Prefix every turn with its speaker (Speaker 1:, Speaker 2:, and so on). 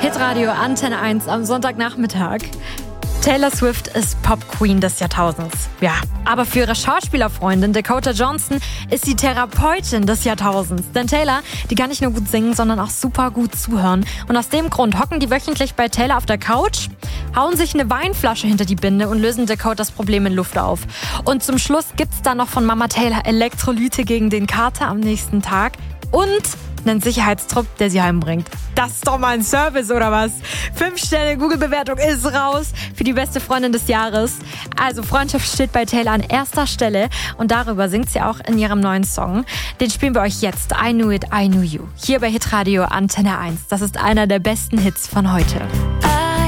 Speaker 1: Hitradio Antenne 1 am Sonntagnachmittag. Taylor Swift ist Pop-Queen des Jahrtausends. Ja, aber für ihre Schauspielerfreundin Dakota Johnson ist sie Therapeutin des Jahrtausends. Denn Taylor, die kann nicht nur gut singen, sondern auch super gut zuhören. Und aus dem Grund hocken die wöchentlich bei Taylor auf der Couch, hauen sich eine Weinflasche hinter die Binde und lösen Dakotas Problem in Luft auf. Und zum Schluss gibt's dann noch von Mama Taylor Elektrolyte gegen den Kater am nächsten Tag und einen Sicherheitstrupp, der sie heimbringt. Das ist doch mal ein Service, oder was? 5 Sterne Google-Bewertung ist raus für die beste Freundin des Jahres. Also Freundschaft steht bei Taylor an erster Stelle und darüber singt sie auch in ihrem neuen Song. Den spielen wir euch jetzt. I Knew It, I Knew You. Hier bei Hitradio Antenne 1. Das ist einer der besten Hits von heute.